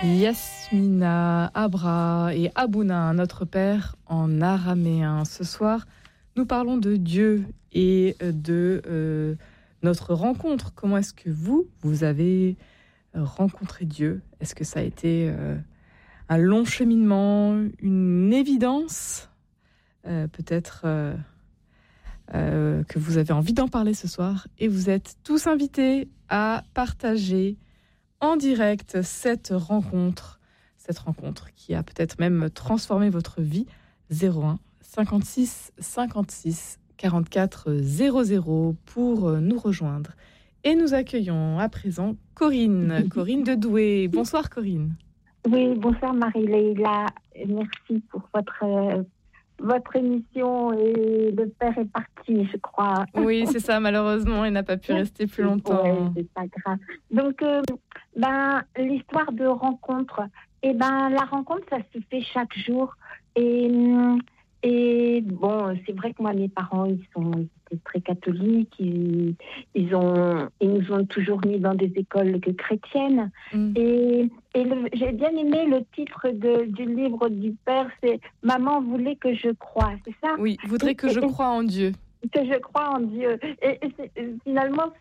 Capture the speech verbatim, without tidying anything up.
Yasmina, Abra et Abouna, notre Père en araméen. Ce soir, nous parlons de Dieu et de euh, notre rencontre. Comment est-ce que vous, vous avez rencontré Dieu ? Est-ce que ça a été euh, un long cheminement, une évidence ? euh, Peut-être euh, euh, que vous avez envie d'en parler ce soir. Et vous êtes tous invités à partager en direct cette rencontre. Cette rencontre qui a peut-être même transformé votre vie. zéro un cinquante-six cinquante-six quarante-quatre zéro zéro pour nous rejoindre. Et nous accueillons à présent Corinne, Corinne de Douai. Bonsoir Corinne. Oui, bonsoir Marie-Leila. Merci pour votre, euh, votre émission. Et le père est parti, je crois. Oui, c'est ça, malheureusement, il n'a pas pu rester plus longtemps. Oui, c'est pas grave. Donc, euh, ben, l'histoire de rencontre, et ben, la rencontre, ça se fait chaque jour. Et, et bon, c'est vrai que moi, mes parents, ils sont ils étaient très catholiques. Ils, ils, ont, ils nous ont toujours mis dans des écoles que chrétiennes. Mm. Et, et le, j'ai bien aimé le titre de, du livre du père, c'est « Maman voulait que je croie », c'est ça ? Oui, voudrait que je croie en Dieu. Que je crois en Dieu. Et, et, et finalement,